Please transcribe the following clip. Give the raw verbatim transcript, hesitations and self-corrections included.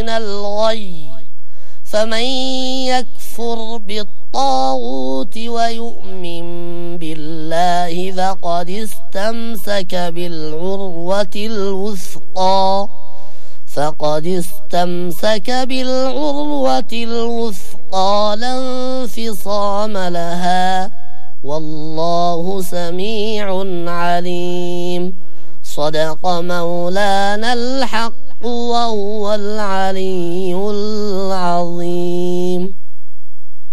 من الغي فمن يكفر بالطاغوت ويؤمن بالله فقد استمسك بالعروة الوثقى فقد استمسك بالعروة الوثقى لا انفصام لها والله سميع عليم. صدق مولانا الحق وهو العلي العظيم.